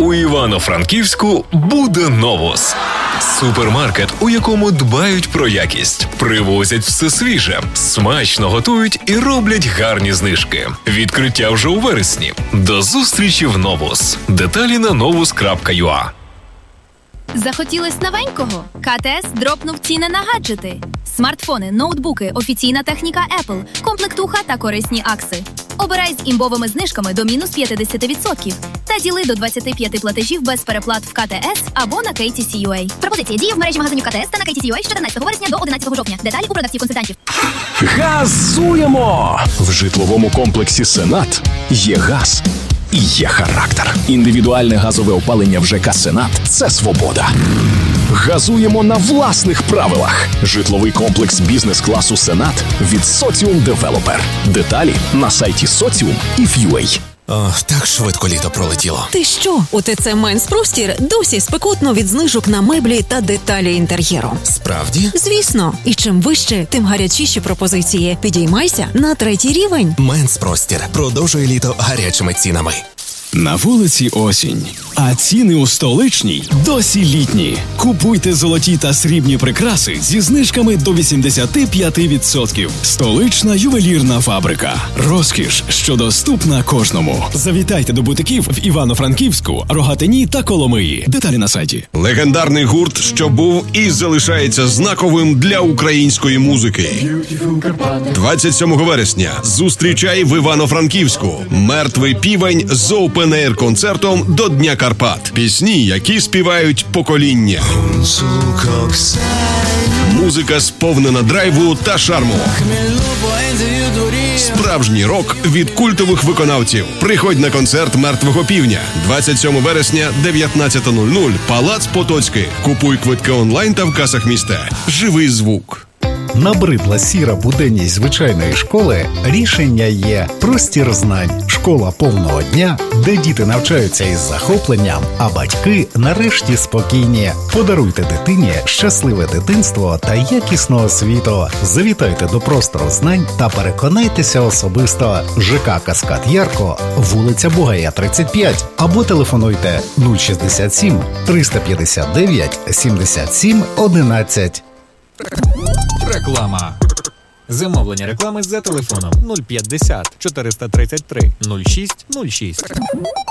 У Івано-Франківську буде «Новус». Супермаркет, у якому дбають про якість, привозять все свіже, смачно готують і роблять гарні знижки. Відкриття вже у вересні. До зустрічі в «Новус». Деталі на novus.ua. Захотілось новенького? КТС дропнув ціни на гаджети. Смартфони, ноутбуки, офіційна техніка Apple, комплектуха та корисні акси. Обирай з імбовими знижками до мінус 50% та діли до 25 платежів без переплат в КТС або на KTC.UA. Пропозиція діє в мережі магазинів КТС та на KTC.UA з 14 вересня до 11 жовтня. Деталі у продавців-консультантів. Газуємо! В житловому комплексі «Сенат» є газ і є характер. Індивідуальне газове опалення в ЖК «Сенат» – це свобода. Газуємо на власних правилах. Житловий комплекс бізнес-класу «Сенат» від Socium Developer. Деталі на сайті Socium.UA. Так швидко літо пролетіло. Ти що? У ТЦ «Менс-Простір» досі спекотно від знижок на меблі та деталі інтер'єру. Справді? Звісно. І чим вище, тим гарячіші пропозиції. Підіймайся на 3-й рівень. «Менс-Простір» продовжує літо гарячими цінами. На вулиці осінь, а ціни у столичній досі літні. Купуйте золоті та срібні прикраси зі знижками до 85%. Столична ювелірна фабрика. Розкіш, що доступна кожному. Завітайте до бутиків в Івано-Франківську, Рогатині та Коломиї. Деталі на сайті. Легендарний гурт, що був і залишається знаковим для української музики. 27 вересня зустрічай в Івано-Франківську «Мертвий півень» з опен-ейр-концертом до Дня Карпат. Пісні, які співають покоління. Музика сповнена драйву та шарму. Справжній рок від культових виконавців. Приходь на концерт «Мертвого півня». 27 вересня, 19:00, Палац Потоцький. Купуй квитки онлайн та в касах міста. Живий звук. Набридла сіра буденність звичайної школи? Рішення є. Простір знань. Школа повного дня, де діти навчаються із захопленням, а батьки нарешті спокійні. Подаруйте дитині щасливе дитинство та якісну освіту. Завітайте до простору знань та переконайтеся особисто. ЖК «Каскад Ярко», вулиця Бугая, 35. Або телефонуйте 067 359 77 11. Реклама. Замовлення реклами за телефоном 050 433 06 06.